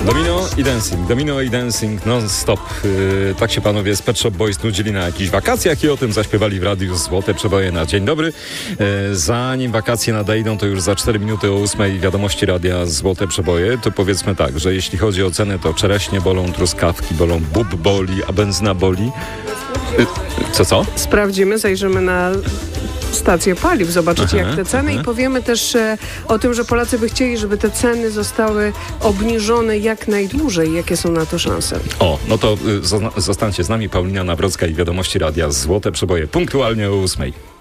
Domino i dancing non-stop. Tak się panowie z Pet Shop Boys nudzili na jakichś wakacjach i o tym zaśpiewali w radiu Złote Przeboje na dzień dobry. Zanim wakacje nadejdą, to już za 4 minuty o 8 wiadomości radia Złote Przeboje. To powiedzmy tak, że jeśli chodzi o cenę, to czereśnie bolą, truskawki bolą, bób boli, a benzyna boli. Co? Sprawdzimy, zajrzymy na stację paliw, zobaczycie jak te ceny i powiemy też o tym, że Polacy by chcieli, żeby te ceny zostały obniżone jak najdłużej. Jakie są na to szanse? No to zostańcie z nami. Paulina Nawrocka i wiadomości radia Złote Przeboje punktualnie o 8.